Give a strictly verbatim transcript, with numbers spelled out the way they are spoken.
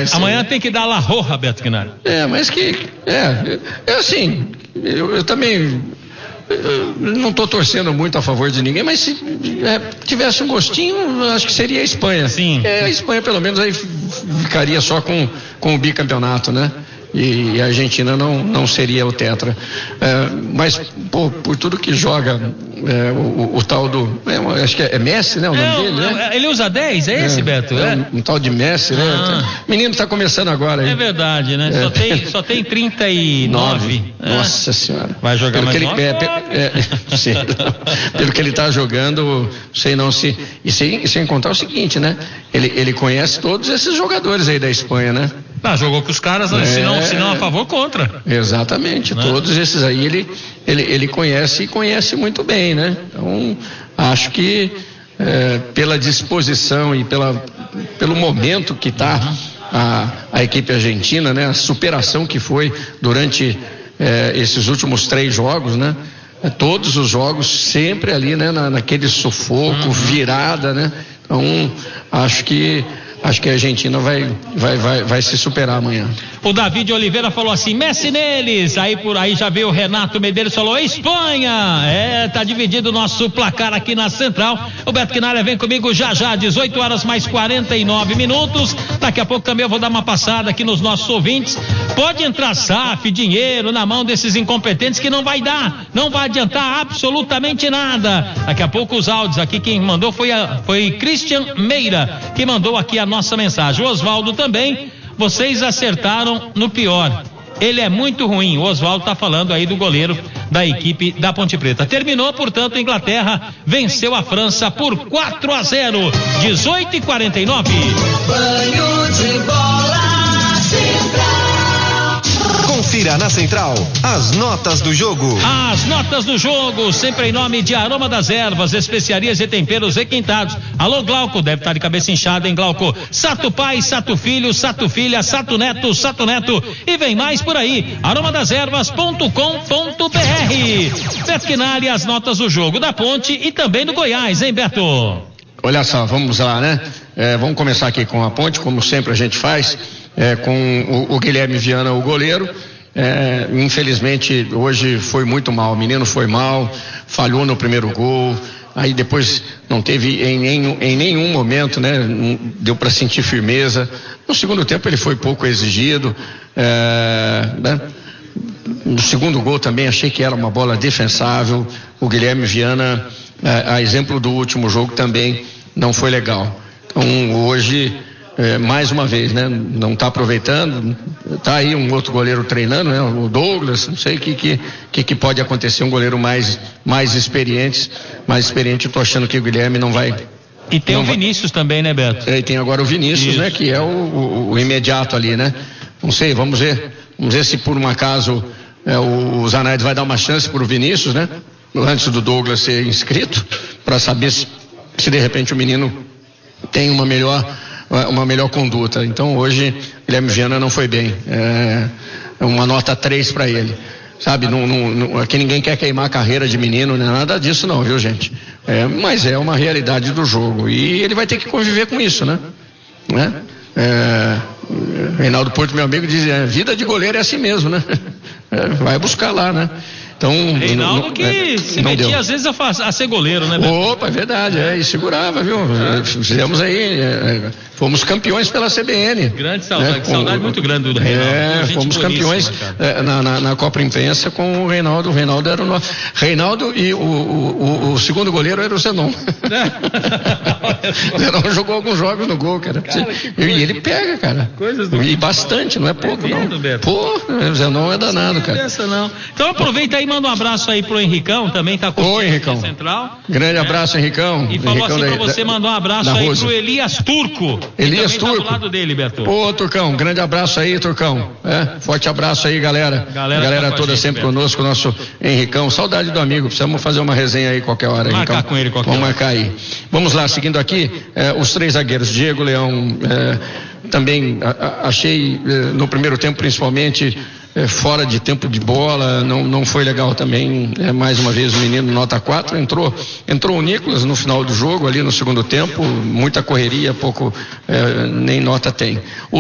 É, Amanhã tem que dar La Roja, Beto Quinalha. É, mas que, é, é assim, eu, eu também eu não estou torcendo muito a favor de ninguém, mas se é, tivesse um gostinho, acho que seria a Espanha. Sim. É, a Espanha pelo menos aí ficaria só com, com o bicampeonato, né? E, e a Argentina não, não seria o tetra. É, mas por, por tudo que joga é, o, o tal do, é, acho que é, é Messi, né? O nome é, dele, né? Ele usa dez, é esse, é, Beto? É, é? Um, um tal de Messi, né? Ah. O menino está começando agora. Aí. É verdade, né? É. Só, tem, só tem trinta e nove. É. Nossa Senhora. Vai jogar pelo mais que ele, é, é, sim, pelo que ele está jogando, sei não se... E sem, sem contar o seguinte, né? Ele, ele conhece todos esses jogadores aí da Espanha, né? Ah, jogou com os caras, é, se, não, se não a favor, contra. Exatamente, né? Todos esses aí ele, ele, ele conhece e conhece muito bem, né? Então, acho que é, pela disposição e pela, pelo momento que está a, a equipe argentina, né? A superação que foi durante é, esses últimos três jogos, né? Todos os jogos sempre ali, né? Na, naquele sufoco, uhum. virada, né? Então, acho que Acho que a Argentina vai, vai, vai, vai se superar amanhã. O David Oliveira falou assim, Messi neles. Aí por aí já veio o Renato Medeiros, falou Espanha. É, tá dividido o nosso placar aqui na Central. O Beto Quinalha vem comigo já já, dezoito horas mais quarenta e nove minutos. Daqui a pouco também eu vou dar uma passada aqui nos nossos ouvintes. Pode entrar S A F, dinheiro na mão desses incompetentes que não vai dar, não vai adiantar absolutamente nada. Daqui a pouco os áudios aqui, quem mandou foi, a, foi Christian Meira, que mandou aqui a nossa mensagem. O Oswaldo também, vocês acertaram no pior. Ele é muito ruim. O Oswaldo está falando aí do goleiro da equipe da Ponte Preta. Terminou, portanto, a Inglaterra venceu a França por quatro a zero. dezoito e quarenta e nove. Banho de bola Central. Confira na Central as notas do jogo. As notas do jogo, sempre em nome de Aroma das Ervas, especiarias e temperos requintados. Alô, Glauco, deve estar de cabeça inchada, hein, Glauco? Sato Pai, Sato Filho, Sato Filha, Sato Neto, Sato Neto e vem mais por aí. aroma das ervas ponto com ponto br. Beto Quinalha, as notas do jogo da Ponte e também do Goiás, hein, Beto? Olha só, vamos lá, né? É, vamos começar aqui com a Ponte, como sempre a gente faz, é, com o, o Guilherme Viana, o goleiro. É, infelizmente hoje foi muito mal, o menino foi mal, falhou no primeiro gol, aí depois não teve em nenhum, em nenhum momento, né, não deu para sentir firmeza. No segundo tempo ele foi pouco exigido, é, né? No segundo gol também achei que era uma bola defensável. O Guilherme Viana, é, a exemplo do último jogo, também não foi legal. Então hoje, é, mais uma vez, né, não está aproveitando. Tá aí um outro goleiro treinando, né, o Douglas. Não sei o que, que, que pode acontecer, um goleiro mais, mais experiente, mais experiente. Eu tô achando que o Guilherme não vai. E tem o Vinícius vai... também, né, Beto? É, e tem agora o Vinícius, Isso. né, que é o, o, o imediato ali, né? Não sei, vamos ver, vamos ver se por um acaso é, o, o Zanetti vai dar uma chance pro Vinícius, né? Antes do Douglas ser inscrito, para saber se, se de repente o menino tem uma melhor uma melhor conduta. Então hoje Guilherme Viana não foi bem, é uma nota três para ele, sabe? Não, não, não, aqui ninguém quer queimar a carreira de menino, não é nada disso não, viu, gente? É, mas é uma realidade do jogo e ele vai ter que conviver com isso, né? né? É, Reinaldo Porto, meu amigo, diz, é, vida de goleiro é assim mesmo, né? É, vai buscar lá, né? Então, Reinaldo não, que é, se metia deu. às vezes a, a ser goleiro, né? Beto? Opa, é verdade, é, e segurava, viu? É. Fizemos aí, é, fomos campeões pela C B N. Grande saudade, né? com, saudade muito grande do Reinaldo. É, fomos campeões é, na, na, na Copa Imprensa com o Reinaldo. O Reinaldo era o nosso. Reinaldo e o, o, o, o segundo goleiro era o Zenon. O Zenon jogou alguns jogos no gol, cara. cara e ele pega, cara. Coisas do e bastante, não é pouco, é não. Beto. Pô, o Zenon é danado, cara. Pensa, não. Então aproveita aí, manda um abraço aí pro Henricão, também tá com o Henricão Central. Grande é. abraço, Henricão. E falou Henricão assim da, pra você da, mandar um abraço aí Rosa. Pro Elias Turco. Elias Turco. Tá do lado dele, Beto. Ô, Turcão, grande abraço aí, Turcão. É, forte abraço aí, galera. Galera, galera tá toda gente, sempre Beto. Conosco, nosso Henricão. Saudade do amigo. Precisamos fazer uma resenha aí qualquer hora. Marcar Henricão. com ele qualquer Vamos hora. marcar aí. Vamos lá, seguindo aqui, eh, os três zagueiros. Diego Leão, eh, também a, a, achei eh, no primeiro tempo, principalmente, É, fora de tempo de bola, não, não foi legal também, é, mais uma vez o menino nota quatro, entrou, entrou o Nicolas no final do jogo ali no segundo tempo, muita correria, pouco, é, nem nota tem. O